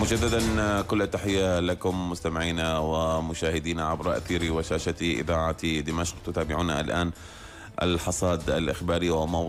مجددا كل التحية لكم مستمعينا ومشاهدينا عبر أثير وشاشة إذاعة دمشق. تتابعون الآن الحصاد الإخباري وموضوع